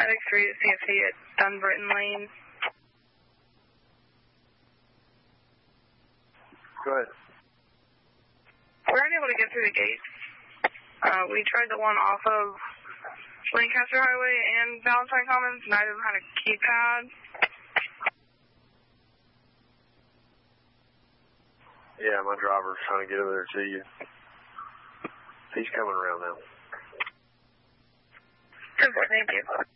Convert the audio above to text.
paramedics read CFC at Dunbritton Lane. Go ahead. We weren't able to get through the gates. We tried the one off of Lancaster Highway and Valentine Commons. Neither of them had a keypad. Yeah, my driver's trying to get over there to you. He's coming around now. Good boy, thank you.